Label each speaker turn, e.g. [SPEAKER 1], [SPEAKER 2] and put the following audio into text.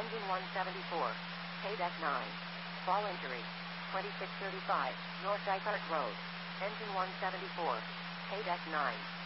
[SPEAKER 1] Engine 174. Paydeck 9. Fall injury. 2635, North Dysart Road. Engine 174. Paydeck 9.